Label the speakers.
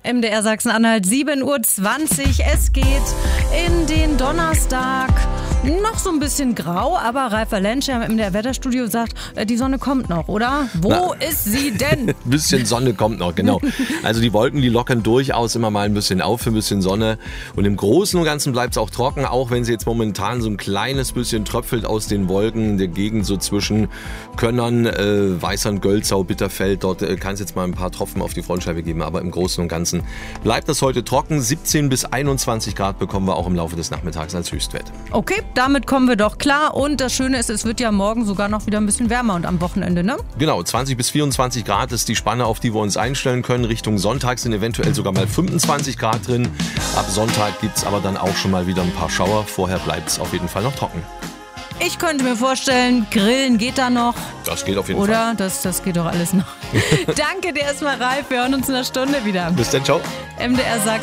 Speaker 1: MDR Sachsen-Anhalt, 7:20 Uhr. Es geht in den Donnerstag. Noch so ein bisschen grau, aber Ralf Valenci im MDR Wetterstudio sagt, die Sonne kommt noch, oder? Wo ist sie denn?
Speaker 2: Ein bisschen Sonne kommt noch, genau. Also die Wolken, die lockern durchaus immer mal ein bisschen auf für ein bisschen Sonne. Und im Großen und Ganzen bleibt es auch trocken, auch wenn sie jetzt momentan so ein kleines bisschen tröpfelt aus den Wolken in der Gegend so zwischen Könnern, Weißern, Gölzau, Bitterfeld. Dort kann es jetzt mal ein paar Tropfen auf die Frontscheibe geben, aber im Großen und Ganzen bleibt das heute trocken. 17 bis 21 Grad bekommen wir auch im Laufe des Nachmittags als Höchstwert.
Speaker 1: Okay, damit kommen wir doch klar. Und das Schöne ist, es wird ja morgen sogar noch wieder ein bisschen wärmer und am Wochenende, ne?
Speaker 2: Genau, 20 bis 24 Grad ist die Spanne, auf die wir uns einstellen können. Richtung Sonntag sind eventuell sogar mal 25 Grad drin. Ab Sonntag gibt es aber dann auch schon mal wieder ein paar Schauer. Vorher bleibt es auf jeden Fall noch trocken.
Speaker 1: Ich könnte mir vorstellen, Grillen geht da noch.
Speaker 2: Das geht auf jeden Fall.
Speaker 1: Oder? Das geht doch alles noch. Danke dir erstmal, Ralf. Wir hören uns in einer Stunde wieder.
Speaker 2: Bis dann, ciao.
Speaker 1: MDR Sachsen.